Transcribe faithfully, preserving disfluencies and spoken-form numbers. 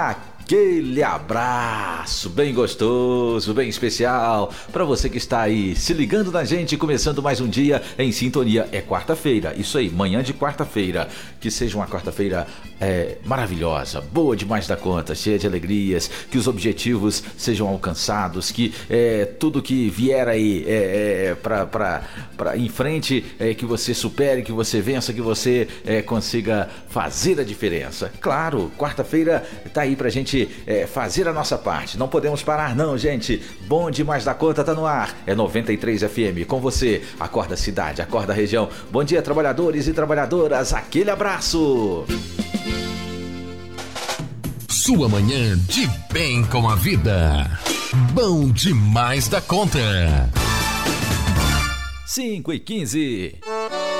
Aquele abraço bem gostoso, bem especial para você que está aí se ligando na gente, começando mais um dia em sintonia. É quarta-feira, isso aí, manhã de quarta-feira. Que seja uma quarta-feira é, maravilhosa, boa demais da conta, cheia de alegrias, que os objetivos sejam alcançados, que é, tudo que vier aí é, é, para em frente, é, que você supere, que você vença, que você é, consiga fazer a diferença. Claro, quarta-feira tá aí pra gente É, fazer a nossa parte. Não podemos parar não, gente. Bom demais da conta tá no ar. É noventa e três F M com você. Acorda a cidade, acorda a região. Bom dia, trabalhadores e trabalhadoras. Aquele abraço. Sua manhã de bem com a vida. Bom demais da conta. cinco e quinze.